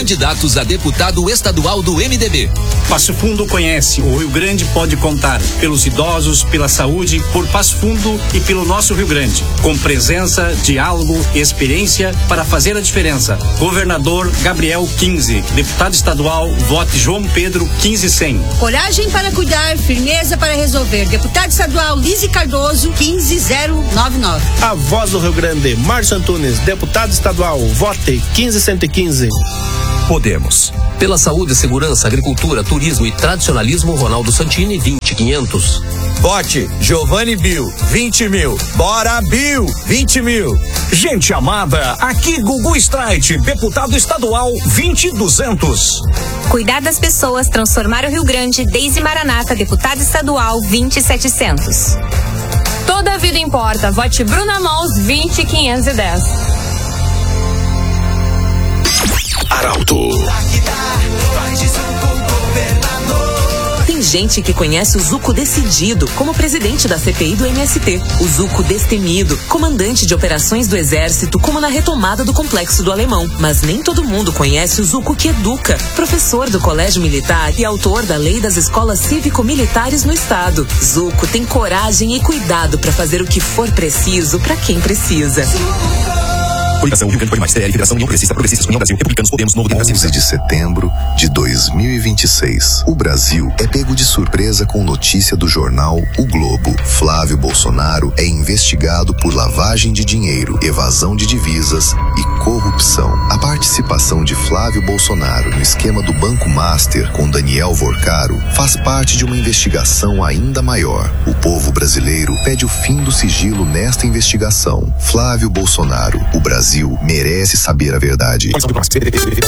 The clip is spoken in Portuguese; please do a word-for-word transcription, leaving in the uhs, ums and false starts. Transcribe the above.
candidatos a deputado estadual do M D B. Passo Fundo conhece, o Rio Grande pode contar. Pelos idosos, pela saúde, por Passo Fundo e pelo nosso Rio Grande. Com presença, diálogo e experiência para fazer a diferença. Governador Gabriel quinze. Deputado estadual, vote João Pedro quinze cem. Coragem para cuidar, firmeza para resolver. Deputado estadual Lise Cardoso quinze zero nove nove. A voz do Rio Grande, Márcio Antunes. Deputado estadual, vote quinze cento e quinze. Podemos. Pela saúde, segurança, agricultura, turismo e tradicionalismo, Ronaldo Santini, vinte quinhentos. Vote Giovanni Bill, vinte mil. Bora Bill, vinte mil. Gente amada, aqui Gugu Streit, deputado estadual, vinte duzentos. Cuidar das pessoas, transformar o Rio Grande, Deise Maranata, deputado estadual, vinte setecentos. Toda a vida importa, vote Bruna Mons, vinte quinhentos e dez. Arauto. Tem gente que conhece o Zuco decidido como presidente da C P I do M S T. O Zuco destemido, comandante de operações do Exército, como na retomada do Complexo do Alemão. Mas nem todo mundo conhece o Zuco que educa, professor do Colégio Militar e autor da Lei das Escolas Cívico-Militares no Estado. Zuco tem coragem e cuidado para fazer o que for preciso para quem precisa. Coligação Rio Grande Pode Mais, T L, Federação União Progressista, Progressistas, União Brasil, Republicanos, Podemos, Novo Democracia. onze de setembro de dois mil e vinte e seis. O Brasil é pego de surpresa com notícia do jornal O Globo. Flávio Bolsonaro é investigado por lavagem de dinheiro, evasão de divisas e corrupção. A participação de Flávio Bolsonaro no esquema do Banco Master com Daniel Vorcaro faz parte de uma investigação ainda maior. O povo brasileiro pede o fim do sigilo nesta investigação. Flávio Bolsonaro, o Brasil merece saber a verdade.